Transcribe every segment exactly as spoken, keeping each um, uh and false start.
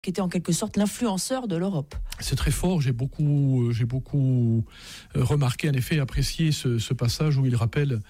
qui était en quelque sorte l'influenceur de l'Europe. C'est très fort, j'ai beaucoup, j'ai beaucoup remarqué, en effet, apprécié ce, ce passage où il rappelle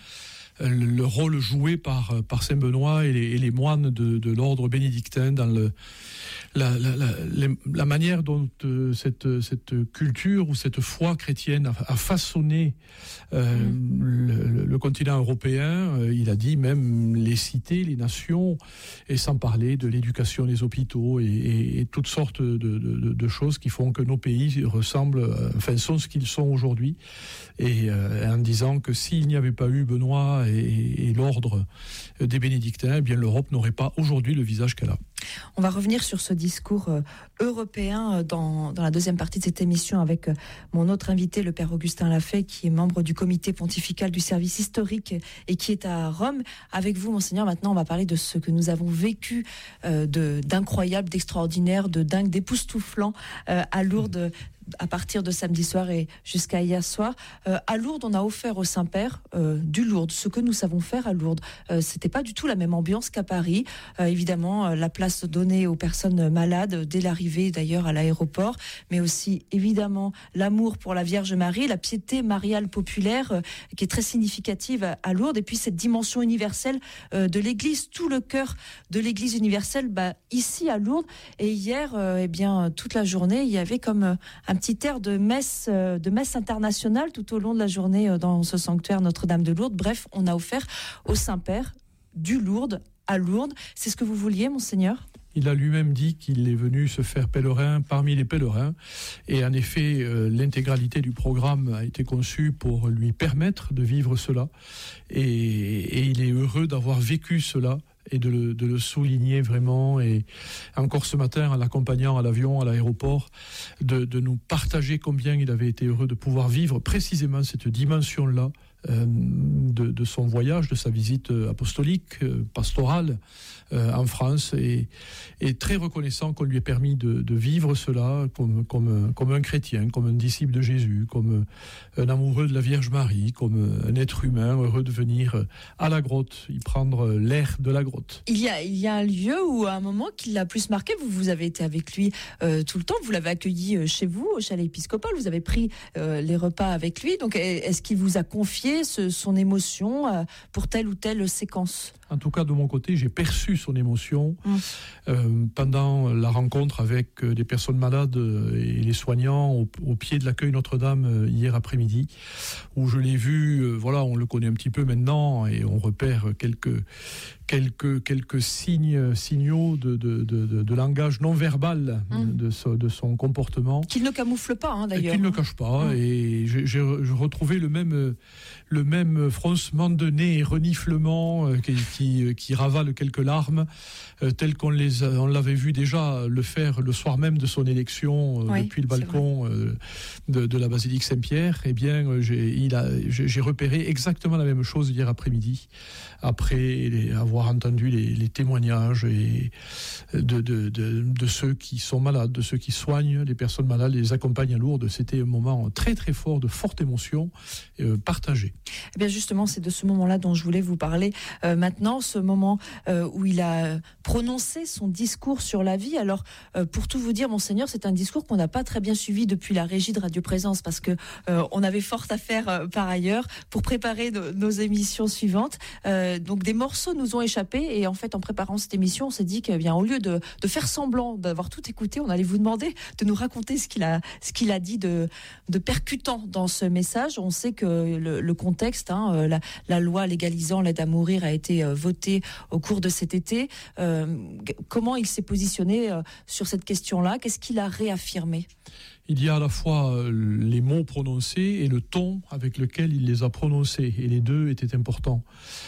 le rôle joué par, par Saint Benoît et les, et les moines de, de l'ordre bénédictin dans le, la, la, la, la manière dont euh, cette, cette culture ou cette foi chrétienne a, a façonné euh, mmh. le, le continent européen. Euh, il a dit même les cités, les nations, et sans parler de l'éducation des hôpitaux et, et, et toutes sortes de, de, de, de choses qui font que nos pays ressemblent, enfin sont ce qu'ils sont aujourd'hui. Et euh, en disant que s'il n'y avait pas eu Benoît et, et l'ordre des bénédictins, eh bien l'Europe n'aurait pas aujourd'hui le visage qu'elle a. On va revenir sur ce discours euh, européen dans, dans la deuxième partie de cette émission avec euh, mon autre invité, le père Augustin Lafay, qui est membre du comité pontifical du service historique et qui est à Rome. Avec vous, monseigneur, maintenant on va parler de ce que nous avons vécu euh, de, d'incroyable, d'extraordinaire, de dingue, d'époustouflant euh, à Lourdes, à partir de samedi soir et jusqu'à hier soir. Euh, à Lourdes, on a offert au Saint-Père euh, du Lourdes. Ce que nous savons faire à Lourdes, euh, c'était pas du tout la même ambiance qu'à Paris. Euh, évidemment, euh, la place donnée aux personnes malades dès l'arrivée d'ailleurs à l'aéroport, mais aussi évidemment l'amour pour la Vierge Marie, la piété mariale populaire euh, qui est très significative à, à Lourdes, et puis cette dimension universelle euh, de l'Église, tout le cœur de l'Église universelle, bah, ici à Lourdes. Et hier, euh, eh bien, toute la journée, il y avait comme euh, un petit air de messe, euh, de messe internationale tout au long de la journée euh, dans ce sanctuaire Notre-Dame de Lourdes. Bref, on a offert au Saint-Père du Lourdes à Lourdes. C'est ce que vous vouliez, monseigneur ? Il a lui-même dit qu'il est venu se faire pèlerin parmi les pèlerins. Et en effet, euh, l'intégralité du programme a été conçue pour lui permettre de vivre cela. Et, et il est heureux d'avoir vécu cela et de le, de le souligner vraiment. Et encore ce matin, en l'accompagnant à l'avion, à l'aéroport, de, de nous partager combien il avait été heureux de pouvoir vivre précisément cette dimension-là euh, de, de son voyage, de sa visite apostolique, euh, pastorale euh, en France, et, et très reconnaissant qu'on lui ait permis de, de vivre cela comme, comme, comme un chrétien, comme un disciple de Jésus, comme un amoureux de la Vierge Marie, comme un être humain heureux de venir à la grotte, y prendre l'air de la grotte. Il y a, il y a un lieu où, à un moment, qui l'a plus marqué. Vous, vous avez été avec lui euh, tout le temps. Vous l'avez accueilli euh, chez vous, au chalet épiscopal. Vous avez pris euh, les repas avec lui. Donc, est-ce qu'il vous a confié ce, son émotion euh, pour telle ou telle séquence ? En tout cas, de mon côté, j'ai perçu son émotion mmh. euh, pendant la rencontre avec des personnes malades et les soignants au, au pied de l'accueil Notre-Dame hier après-midi, où je l'ai vu, euh, voilà, on le connaît un petit peu maintenant et on repère quelques quelques quelques signes signaux de de de, de, de langage non verbal mmh. de, de, de son comportement, qu'il ne camoufle pas, hein, d'ailleurs. Qu'il ne cache pas, mmh. et j'ai, j'ai retrouvé le même le même froncement de nez et reniflement euh, qui, qui qui ravale quelques larmes, euh, tel qu'on les a, on l'avait vu déjà le faire le soir même de son élection euh, oui, depuis le balcon euh, de, de la basilique Saint-Pierre. Eh bien, euh, j'ai, il a, j'ai, j'ai repéré exactement la même chose hier après-midi, après les, avoir entendu les, les témoignages et de, de, de, de ceux qui sont malades, de ceux qui soignent les personnes malades, les accompagnent à Lourdes. C'était un moment très très fort, de forte émotion euh, partagée. Eh bien justement, c'est de ce moment-là dont je voulais vous parler euh, maintenant, ce moment euh, où il a prononcé son discours sur la vie. Alors, euh, pour tout vous dire, monseigneur, c'est un discours qu'on n'a pas très bien suivi depuis la régie de Radio Présence, parce que euh, on avait fort à faire euh, par ailleurs pour préparer no- nos émissions suivantes. Euh, donc des morceaux nous ont échappé, et en fait, en préparant cette émission, on s'est dit que, bien, au lieu de, de faire semblant d'avoir tout écouté, on allait vous demander de nous raconter ce qu'il a, ce qu'il a dit de, de percutant dans ce message. On sait que le, le contexte, hein, la, la loi légalisant l'aide à mourir a été euh, votée au cours de cet été. Euh, comment il s'est positionné euh, sur cette question-là ? Qu'est-ce qu'il a réaffirmé ? Il y a à la fois les mots prononcés et le ton avec lequel il les a prononcés, et les deux étaient importants.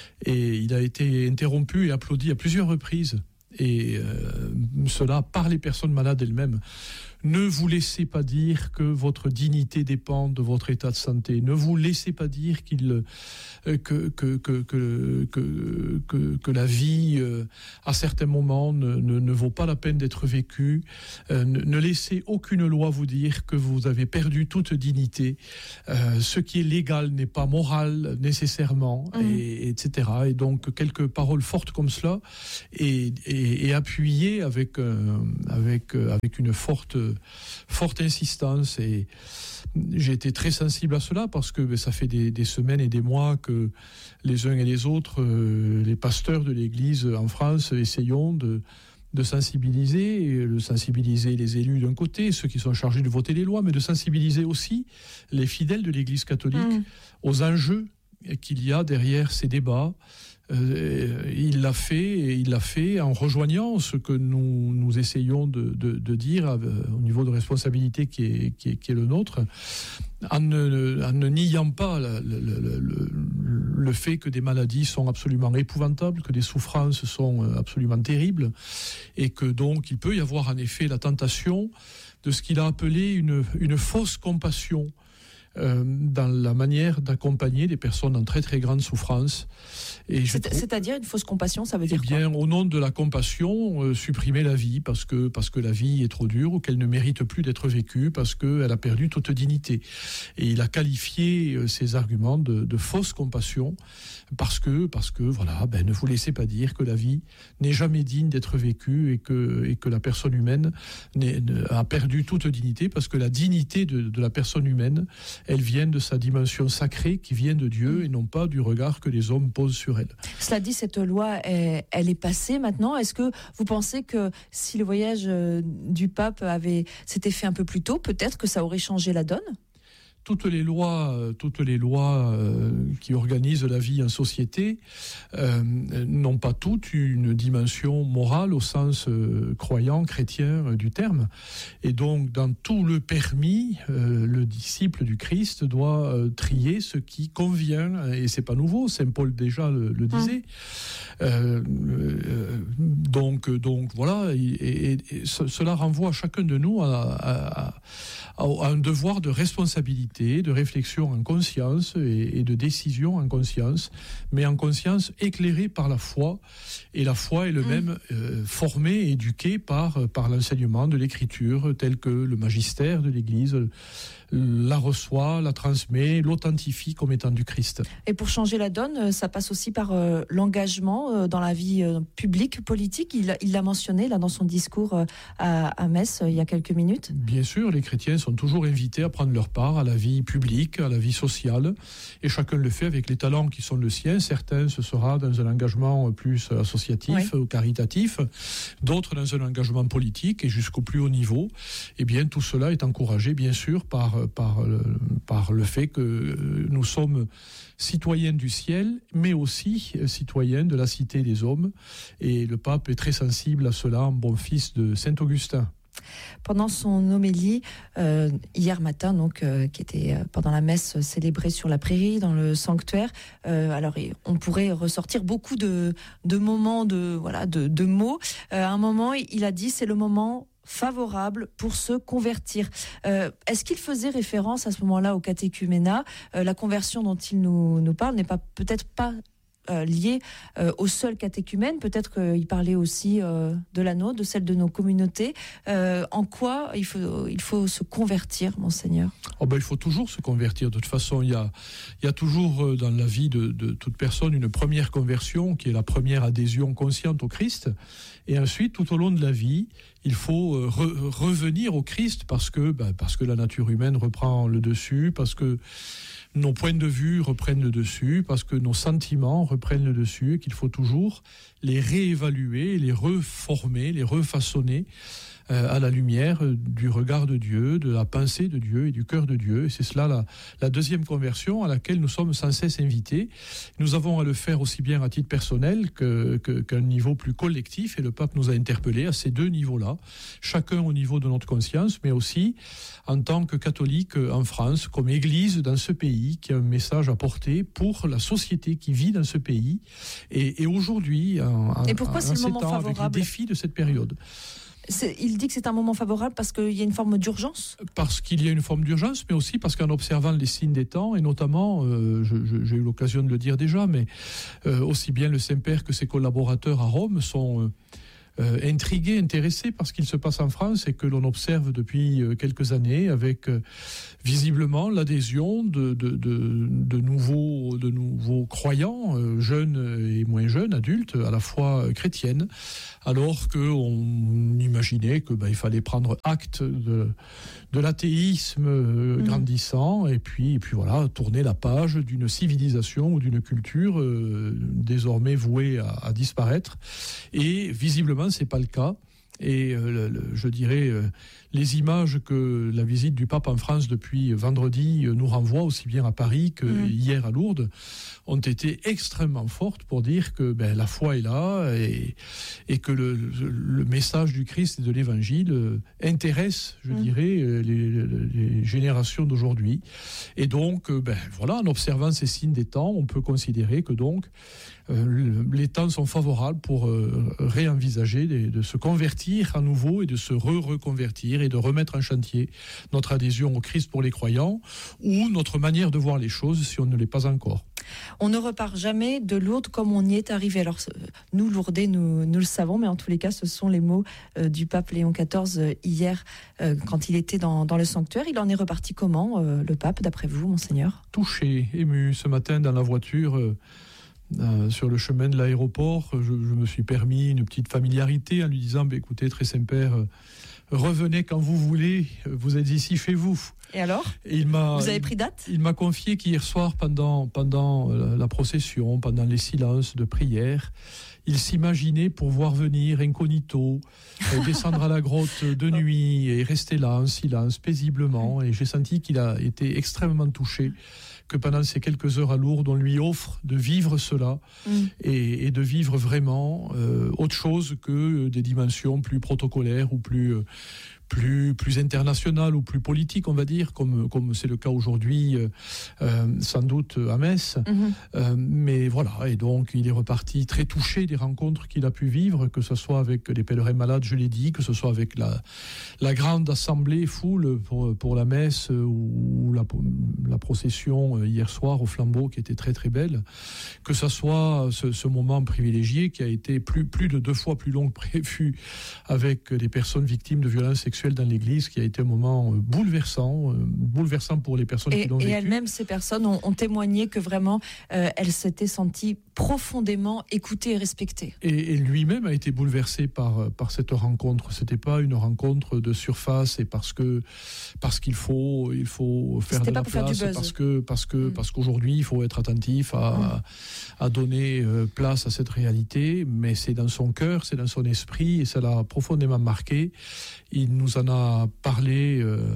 Et il a été interrompu et applaudi à plusieurs reprises, et euh, cela par les personnes malades elles-mêmes. Ne vous laissez pas dire que votre dignité dépend de votre état de santé. Ne vous laissez pas dire qu'il, euh, que, que, que, que, que, que, que la vie, euh, à certains moments, ne, ne, ne vaut pas la peine d'être vécue. Euh, ne, ne laissez aucune loi vous dire que vous avez perdu toute dignité. Euh, ce qui est légal n'est pas moral nécessairement, mmh. et, et cetera. Et donc, quelques paroles fortes comme cela, et, et et, et appuyé avec, euh, avec, euh, avec une forte, forte insistance. Et j'ai été très sensible à cela parce que ben, ça fait des, des semaines et des mois que les uns et les autres, euh, les pasteurs de l'Église en France, essayons de, de sensibiliser, de sensibiliser les élus d'un côté, ceux qui sont chargés de voter les lois, mais de sensibiliser aussi les fidèles de l'Église catholique mmh. aux enjeux qu'il y a derrière ces débats. Euh, il l'a fait, et il l'a fait en rejoignant ce que nous, nous essayons de, de, de dire euh, au niveau de responsabilité qui est, qui est, qui est le nôtre, en ne, en ne niant pas le, le, le, le fait que des maladies sont absolument épouvantables, que des souffrances sont absolument terribles, et que donc il peut y avoir en effet la tentation de ce qu'il a appelé une, une fausse compassion Euh, dans la manière d'accompagner des personnes en très très grande souffrance. Et C'est, trouve, c'est-à-dire une fausse compassion, ça veut dire eh bien, quoi ? Au nom de la compassion, euh, supprimer la vie parce que, parce que la vie est trop dure ou qu'elle ne mérite plus d'être vécue parce qu'elle a perdu toute dignité. Et il a qualifié euh, ces arguments de, de fausse compassion parce que, parce que voilà, ben, ne vous laissez pas dire que la vie n'est jamais digne d'être vécue et que, et que la personne humaine n'est, a perdu toute dignité parce que la dignité de, de la personne humaine, elle vient de sa dimension sacrée qui vient de Dieu et non pas du regard que les hommes posent sur elle. Cela dit, cette loi, est, elle est passée maintenant. Est-ce que vous pensez que si le voyage du pape avait, s'était fait un peu plus tôt, peut-être que ça aurait changé la donne ? Toutes les lois, toutes les lois euh, qui organisent la vie en société euh, n'ont pas toutes une dimension morale au sens euh, croyant, chrétien euh, du terme. Et donc, dans tout le permis, euh, le disciple du Christ doit euh, trier ce qui convient. Et c'est pas nouveau. Saint Paul déjà le, le disait. Mmh. Euh, euh, donc, donc voilà. Et, et, et cela renvoie chacun de nous à, à, à, à un devoir de responsabilité, de réflexion en conscience et, et de décision en conscience, mais en conscience éclairée par la foi. Et la foi est le mmh. même euh, formée et éduquée par, par l'enseignement de l'Écriture, tel que le magistère de l'Église la reçoit, la transmet, l'authentifie comme étant du Christ. Et pour changer la donne, ça passe aussi par euh, l'engagement euh, dans la vie euh, publique, politique. Il, il l'a mentionné là dans son discours euh, à, à Metz euh, il y a quelques minutes. Bien sûr, les chrétiens sont toujours invités à prendre leur part à la vie publique, à la vie sociale, et chacun le fait avec les talents qui sont le sien. Certains, ce sera dans un engagement plus associatif, oui. ou caritatif, d'autres dans un engagement politique et jusqu'au plus haut niveau. Eh bien, tout cela est encouragé, bien sûr, par Par le, par le fait que nous sommes citoyens du ciel, mais aussi citoyens de la cité des hommes. Et le pape est très sensible à cela, en bon fils de Saint Augustin. Pendant son homélie, euh, hier matin, donc, euh, qui était euh, pendant la messe célébrée sur la prairie, dans le sanctuaire, euh, alors on pourrait ressortir beaucoup de, de moments, de, voilà, de, de mots. Euh, à un moment, il a dit, c'est le moment favorable pour se convertir. Euh, est-ce qu'il faisait référence à ce moment-là au catéchuménat ? euh, La conversion dont il nous, nous parle n'est pas, peut-être pas euh, liée euh, au seul catéchumène. Peut-être qu'il parlait aussi euh, de la nôtre, de celle de nos communautés. Euh, en quoi il faut, il faut se convertir, Monseigneur ? Oh ben, il faut toujours se convertir. De toute façon, il y a, il y a toujours dans la vie de, de toute personne une première conversion qui est la première adhésion consciente au Christ. Et ensuite, tout au long de la vie, il faut re- revenir au Christ parce que, ben, parce que la nature humaine reprend le dessus, parce que nos points de vue reprennent le dessus, parce que nos sentiments reprennent le dessus, et qu'il faut toujours les réévaluer, les reformer, les refaçonner euh, à la lumière du regard de Dieu, de la pensée de Dieu et du cœur de Dieu. Et c'est cela la, la deuxième conversion à laquelle nous sommes sans cesse invités. Nous avons à le faire aussi bien à titre personnel que, que, qu'à un niveau plus collectif, et le pape nous a interpellés à ces deux niveaux-là, chacun au niveau de notre conscience, mais aussi en tant que catholique en France, comme Église dans ce pays, qui a un message à porter pour la société qui vit dans ce pays. Et, et aujourd'hui, en, en, et pourquoi en, c'est en le ces moment temps, favorable ? avec les défis de cette période. C'est, il dit que c'est un moment favorable parce qu'il y a une forme d'urgence ? Parce qu'il y a une forme d'urgence, mais aussi parce qu'en observant les signes des temps, et notamment, euh, je, je, j'ai eu l'occasion de le dire déjà, mais euh, aussi bien le Saint-Père que ses collaborateurs à Rome sont... Euh, euh, intrigué, intéressé par ce qu'il se passe en France et que l'on observe depuis euh, quelques années avec euh, visiblement l'adhésion de, de, de, de, nouveaux, de nouveaux croyants, euh, jeunes et moins jeunes, adultes, à la fois euh, chrétiennes, alors qu'on imaginait qu'il ben, fallait prendre acte de, de l'athéisme euh, mmh. grandissant et puis, et puis voilà, tourner la page d'une civilisation ou d'une culture euh, désormais vouée à, à disparaître. Et visiblement, ce n'est pas le cas. Et euh, le, le, je dirais, euh, les images que la visite du pape en France depuis vendredi euh, nous renvoie, aussi bien à Paris que mmh. hier à Lourdes, ont été extrêmement fortes pour dire que ben, la foi est là et, et que le, le message du Christ et de l'Évangile euh, intéresse, je mmh. dirais, les, les, les générations d'aujourd'hui. Et donc, euh, ben, voilà, en observant ces signes des temps, on peut considérer que donc euh, les temps sont favorables pour euh, réenvisager de, de se convertir à nouveau et de se re-reconvertir et de remettre en chantier notre adhésion au Christ pour les croyants ou notre manière de voir les choses si on ne l'est pas encore. On ne repart jamais de Lourdes comme on y est arrivé. Alors, nous, Lourdais, nous, nous le savons, mais en tous les cas, ce sont les mots euh, du pape Léon quatorze euh, hier, euh, quand il était dans, dans le sanctuaire. Il en est reparti comment, euh, le pape, d'après vous, monseigneur ? Touché, ému. Ce matin, dans la voiture, euh, euh, sur le chemin de l'aéroport, je, je me suis permis une petite familiarité en lui disant bah, « Écoutez, très Saint-Père, euh, revenez quand vous voulez, vous êtes ici chez vous. » Et alors Et il m'a, Vous avez pris date ? Il, il m'a confié qu'hier soir, pendant, pendant la procession, pendant les silences de prière, il s'imaginait pour voir venir incognito, descendre à la grotte de nuit et rester là en silence, paisiblement. Et j'ai senti qu'il a été extrêmement touché que pendant ces quelques heures à Lourdes, on lui offre de vivre cela mm. et, et de vivre vraiment euh, autre chose que des dimensions plus protocolaires ou plus... Euh, Plus, plus international ou plus politique, on va dire, comme, comme c'est le cas aujourd'hui, euh, euh, sans doute à Metz. Mm-hmm. Euh, mais voilà, et donc il est reparti très touché des rencontres qu'il a pu vivre, que ce soit avec les pèlerins malades, je l'ai dit, que ce soit avec la, la grande assemblée foule pour, pour la messe ou la, la procession hier soir au flambeau qui était très très belle, que ce soit ce, ce moment privilégié qui a été plus, plus de deux fois plus long que prévu avec les personnes victimes de violences sexuelles dans l'église, qui a été un moment bouleversant, bouleversant pour les personnes et, qui l'ont vécu. Et elles-mêmes, ces personnes ont, ont témoigné que vraiment, euh, elles s'étaient senties profondément écoutées et respectées. Et, et lui-même a été bouleversé par, par cette rencontre. C'était pas une rencontre de surface et parce que parce qu'il faut il faut faire C'était de pas la pour place, faire du buzz. parce que parce que mm. parce qu'aujourd'hui il faut être attentif à mm. à donner euh, place à cette réalité, mais c'est dans son cœur, c'est dans son esprit et ça l'a profondément marqué. Il nous en a parlé euh,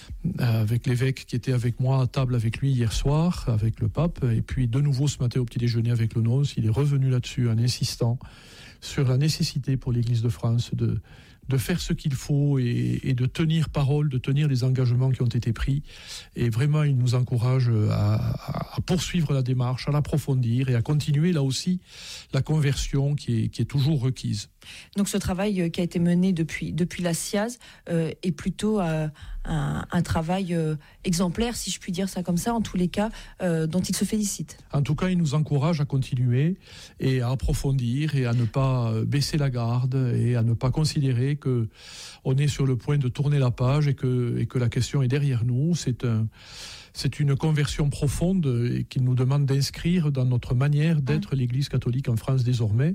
avec l'évêque qui était avec moi à table avec lui hier soir, avec le pape, et puis de nouveau ce matin au petit déjeuner avec le nonce. Il est revenu là-dessus en insistant sur la nécessité pour l'Église de France de, de faire ce qu'il faut et, et de tenir parole, de tenir les engagements qui ont été pris. Et vraiment, il nous encourage à, à, à poursuivre la démarche, à l'approfondir et à continuer là aussi la conversion qui est, qui est toujours requise. Donc ce travail qui a été mené depuis, depuis la C I A Z euh, est plutôt euh, un, un travail euh, exemplaire, si je puis dire ça comme ça, en tous les cas, euh, dont il se félicite. En tout cas, il nous encourage à continuer et à approfondir et à ne pas baisser la garde et à ne pas considérer qu'on est sur le point de tourner la page et que, et que la question est derrière nous. C'est un... C'est une conversion profonde et qui nous demande d'inscrire dans notre manière d'être l'Église catholique en France désormais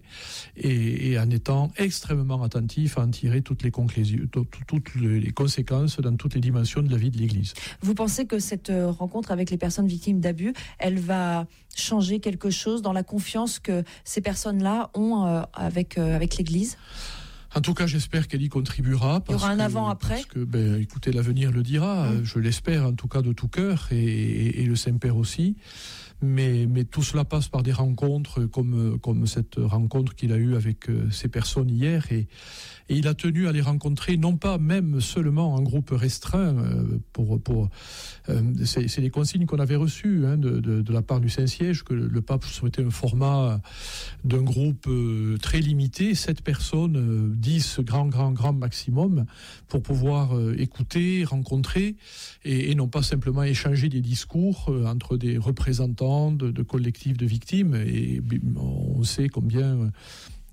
et, et en étant extrêmement attentif à en tirer toutes les conclusions, toutes les conséquences dans toutes les dimensions de la vie de l'Église. Vous pensez que cette rencontre avec les personnes victimes d'abus, elle va changer quelque chose dans la confiance que ces personnes-là ont avec, avec l'Église ? En tout cas, j'espère qu'elle y contribuera. Il y aura un que, avant-après. Parce que, ben, écoutez, l'avenir le dira. Mmh. Je l'espère, en tout cas, de tout cœur, et, et, et le Saint-Père aussi. Mais, mais tout cela passe par des rencontres comme, comme cette rencontre qu'il a eue avec ces personnes hier. Et, et il a tenu à les rencontrer, non pas même seulement en groupe restreint. Pour, pour, euh, c'est, c'est les consignes qu'on avait reçues hein, de, de, de la part du Saint-Siège, que le pape souhaitait un format d'un groupe euh, très limité, sept personnes, euh, dix grand, grand, grand maximum, pour pouvoir euh, écouter, rencontrer, et, et non pas simplement échanger des discours euh, entre des représentants De, de collectifs de victimes, et on sait combien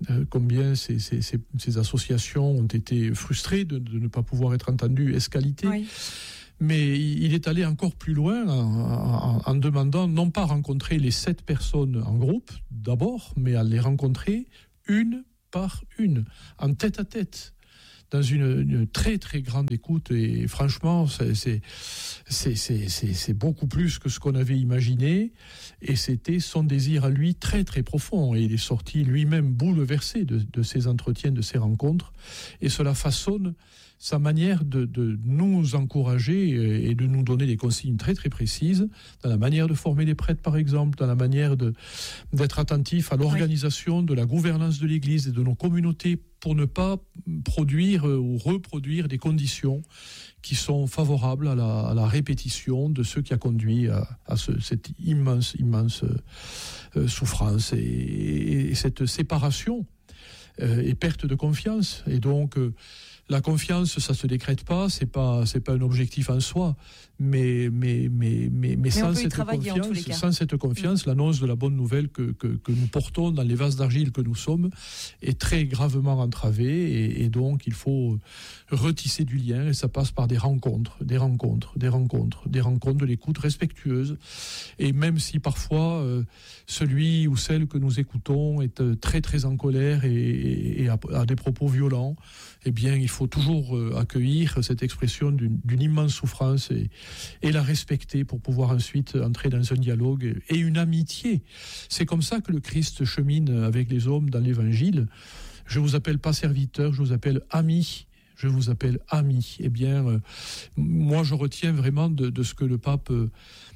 euh, combien ces, ces, ces, ces associations ont été frustrées de, de ne pas pouvoir être entendues, escalitées. Oui. Mais il est allé encore plus loin en, en, en demandant non pas rencontrer les sept personnes en groupe d'abord, mais à les rencontrer une par une, en tête à tête, dans une, une très très grande écoute. Et franchement, c'est, c'est, c'est, c'est, c'est, c'est beaucoup plus que ce qu'on avait imaginé. Et c'était son désir à lui très très profond. Et il est sorti lui-même bouleversé de, de ces entretiens, de ces rencontres. Et cela façonne sa manière de, de nous encourager et de nous donner des consignes très très précises dans la manière de former les prêtres, par exemple, dans la manière de, d'être attentif à l'organisation, oui. de la gouvernance de l'Église et de nos communautés pour ne pas produire ou reproduire des conditions qui sont favorables à la, à la répétition de ce qui a conduit à, à ce, cette immense, immense euh, souffrance et, et, et cette séparation euh, et perte de confiance. Et donc, euh, la confiance, ça se décrète pas, c'est pas, c'est pas un objectif en soi, mais, mais, mais, mais, mais sans, cette confiance, sans cette confiance, mmh. l'annonce de la bonne nouvelle que, que, que nous portons dans les vases d'argile que nous sommes est très gravement entravée, et, et donc il faut retisser du lien, et ça passe par des rencontres, des rencontres, des rencontres, des rencontres, de l'écoute respectueuse, et même si parfois euh, celui ou celle que nous écoutons est euh, très très en colère et, et, et a, a des propos violents, eh bien, il faut toujours euh, accueillir cette expression d'une, d'une immense souffrance et, et la respecter pour pouvoir ensuite entrer dans un dialogue et une amitié. C'est comme ça que le Christ chemine avec les hommes dans l'Évangile. Je vous appelle pas serviteur, je vous appelle ami. Je vous appelle ami. Eh bien, euh, moi, je retiens vraiment de, de ce que le pape euh,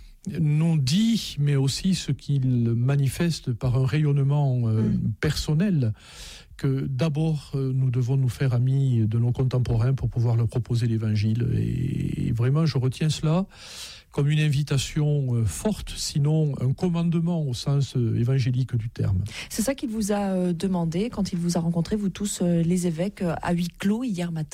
nous dit, mais aussi ce qu'il manifeste par un rayonnement euh, mmh. personnel, que d'abord, euh, nous devons nous faire amis de nos contemporains pour pouvoir leur proposer l'Évangile. Et, et vraiment, je retiens cela comme une invitation euh, forte, sinon un commandement au sens euh, évangélique du terme. C'est ça qu'il vous a euh, demandé quand il vous a rencontré, vous tous, euh, les évêques, euh, à huis clos hier matin ?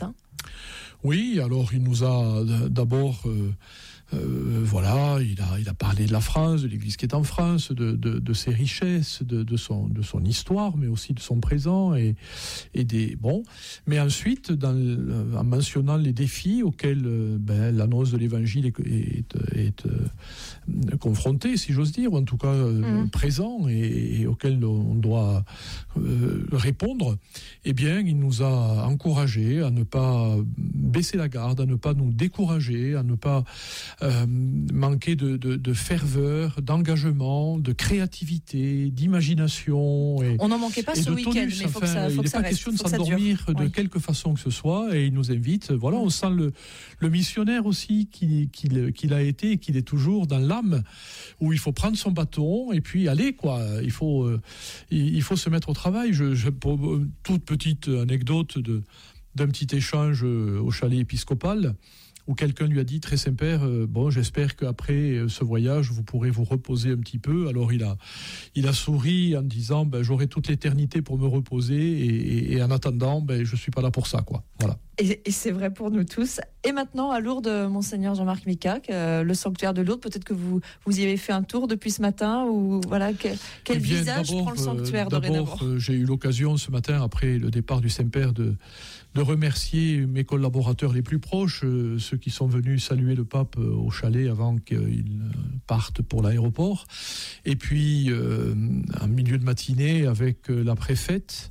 Oui, alors il nous a d'abord... Euh, Euh, voilà, il a, il a parlé de la France, de l'Église qui est en France, de, de, de ses richesses, de, de, son, de son histoire, mais aussi de son présent et, et des bon. Mais ensuite, dans, en mentionnant les défis auxquels ben, l'annonce de l'Évangile est, est, est euh, confrontée, si j'ose dire, ou en tout cas euh, mmh. présent et, et auxquels on doit euh, répondre, eh bien, il nous a encouragés à ne pas baisser la garde, à ne pas nous décourager, à ne pas Euh, manquer de, de, de ferveur, d'engagement, de créativité, d'imagination. Et, on n'en manquait pas ce week-end, tonus. Mais il faut que ça, faut il n'est pas reste, question de s'endormir de oui. quelque façon que ce soit, et il nous invite. Voilà, on sent le, le missionnaire aussi qu'il, qu'il, qu'il a été et qu'il est toujours dans l'âme, où il faut prendre son bâton et puis aller, quoi. Il faut, euh, il, il faut se mettre au travail. Je, je, pour une toute petite anecdote de, d'un petit échange au chalet épiscopal, où quelqu'un lui a dit, très Saint-Père, euh, bon, j'espère qu'après ce voyage, vous pourrez vous reposer un petit peu. Alors il a, il a souri en disant, ben, j'aurai toute l'éternité pour me reposer, et, et, et en attendant, ben, je ne suis pas là pour ça, quoi. Voilà. Et, et c'est vrai pour nous tous. Et maintenant, à Lourdes, Monseigneur Jean-Marc Micach, euh, le sanctuaire de Lourdes, peut-être que vous, vous y avez fait un tour depuis ce matin, ou voilà, que, quel eh bien, visage prend le sanctuaire euh, dorénavant ? D'abord, euh, j'ai eu l'occasion ce matin, après le départ du Saint-Père, de, de remercier mes collaborateurs les plus proches, euh, ceux qui sont venus saluer le pape euh, au chalet avant qu'il parte pour l'aéroport. Et puis, euh, en milieu de matinée, avec euh, la préfète,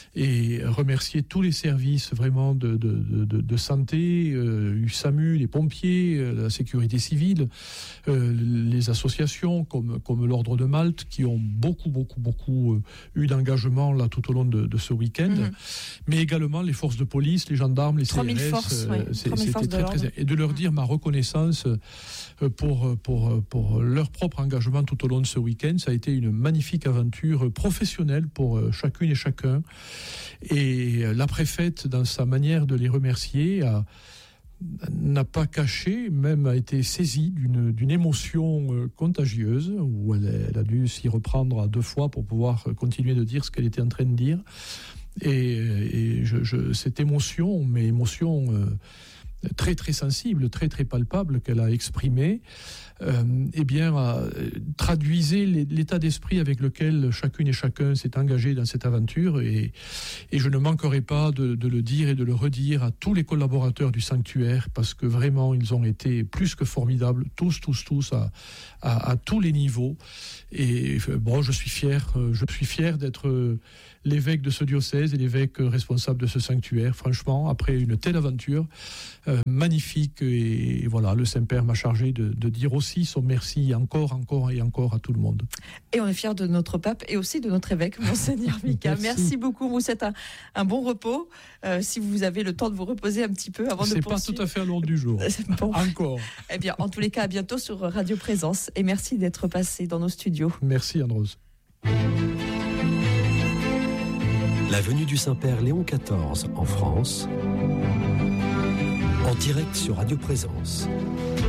et remercier tous les services vraiment de, de, de, de santé, euh, U S A M U, les pompiers, euh, la sécurité civile, euh, les associations comme, comme l'Ordre de Malte, qui ont beaucoup, beaucoup, beaucoup euh, eu d'engagement là tout au long de, de ce week-end, mmh. mais également les forces de police, les gendarmes, les C R S. Forces, euh, oui. c'est, c'était très, très, et de leur dire ma reconnaissance euh, pour, pour, pour leur propre engagement tout au long de ce week-end. Ça a été une magnifique aventure professionnelle pour euh, chacune et chacun. Et la préfète, dans sa manière de les remercier, a, n'a pas caché, même a été saisie d'une, d'une émotion euh, contagieuse, où elle, elle a dû s'y reprendre à deux fois pour pouvoir continuer de dire ce qu'elle était en train de dire. Et, et je, je, cette émotion, mais émotion euh, très très sensible, très très palpable qu'elle a exprimé, euh, eh bien, euh, traduisait l'état d'esprit avec lequel chacune et chacun s'est engagé dans cette aventure. Et, et je ne manquerai pas de, de le dire et de le redire à tous les collaborateurs du sanctuaire, parce que vraiment, ils ont été plus que formidables, tous, tous, tous, à, à, à tous les niveaux. Et bon, je suis fier, je suis fier d'être l'évêque de ce diocèse et l'évêque responsable de ce sanctuaire. Franchement, après une telle aventure euh, magnifique, et, et voilà, le Saint-Père m'a chargé de, de dire aussi son merci encore, encore et encore à tout le monde. Et on est fiers de notre pape et aussi de notre évêque, Monseigneur Mika. Merci. Merci beaucoup, vous êtes un, un bon repos. Euh, si vous avez le temps de vous reposer un petit peu avant de poursuivre. C'est pas tout à fait à l'ordre du jour. Bon. Encore. Eh bien, en tous les cas, à bientôt sur Radio Présence. Et merci d'être passé dans nos studios. Merci, Anne-Rose. La venue du Saint-Père Léon quatorze en France, en direct sur Radio Présence.